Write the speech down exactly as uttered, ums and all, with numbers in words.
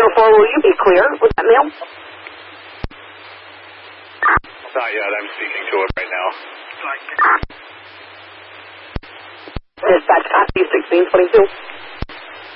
oh four, will you be clear? Was that male? Not yet. I'm speaking to it right now. Dispatch copy sixteen twenty-two.